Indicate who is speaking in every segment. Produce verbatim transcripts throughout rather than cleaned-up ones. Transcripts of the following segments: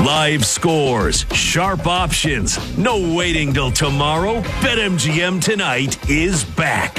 Speaker 1: Live scores, sharp options, no waiting till tomorrow. BetMGM Tonight is back.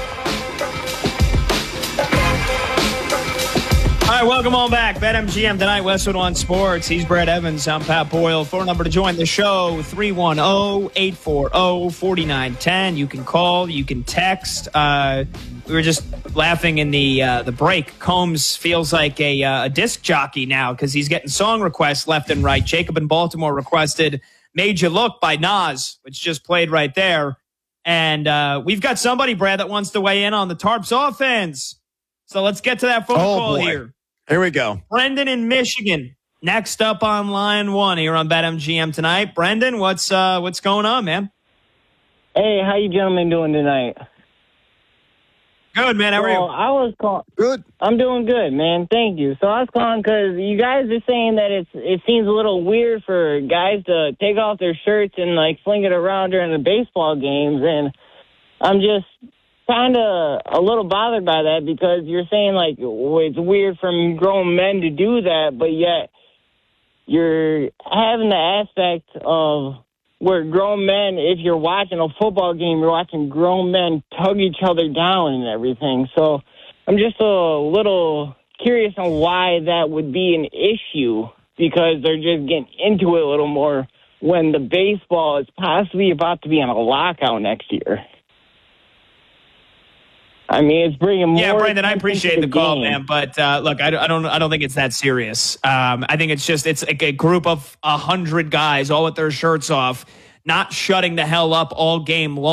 Speaker 2: All right, welcome on back. BetMGM Tonight, Westwood One Sports. He's Brett Evans. I'm Pat Boyle. Phone number to join the show, three one zero, eight four zero, four nine one zero. You can call, you can text. Uh, we were just laughing in the uh, the break. Combs feels like a, uh, a disc jockey now because he's getting song requests left and right. Jacob in Baltimore requested Made You Look by Nas, which just played right there. And uh, we've got somebody, Brad, that wants to weigh in on the Tarps offense. So let's get to that phone
Speaker 3: oh,
Speaker 2: call
Speaker 3: boy.
Speaker 2: here.
Speaker 3: Here we go.
Speaker 2: Brendan in Michigan, next up on line one here on BetMGM Tonight. Brendan, what's uh, what's going on, man?
Speaker 4: Hey, how you gentlemen doing tonight?
Speaker 2: Good, man. How are you?
Speaker 4: Well, I was calling.
Speaker 3: Good.
Speaker 4: I'm doing good, man. Thank you. So I was calling because you guys are saying that it's it seems a little weird for guys to take off their shirts and like fling it around during the baseball games, and I'm just kind of a little bothered by that because you're saying like it's weird for grown men to do that, but yet you're having the aspect of where grown men, if you're watching a football game, you're watching grown men tug each other down and everything. So I'm just a little curious on why that would be an issue, because they're just getting into it a little more when the baseball is possibly about to be on a lockout next year. I mean, it's bringing more.
Speaker 2: Yeah, Brandon, I appreciate the,
Speaker 4: the
Speaker 2: call,
Speaker 4: game.
Speaker 2: man. But uh, look, I, I don't, I don't think it's that serious. Um, I think it's just it's like a group of a hundred guys all with their shirts off, not shutting the hell up all game long.